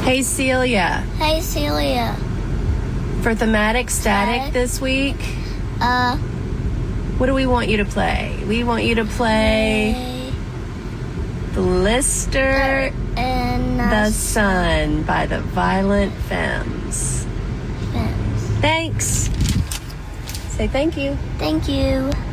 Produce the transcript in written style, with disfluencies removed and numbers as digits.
Hey, Celia. Hey, Celia. For thematic static this week, what do we want you to play? We want you to play Blister and the Sun by the Violent Femmes. Thanks. Say thank you. Thank you.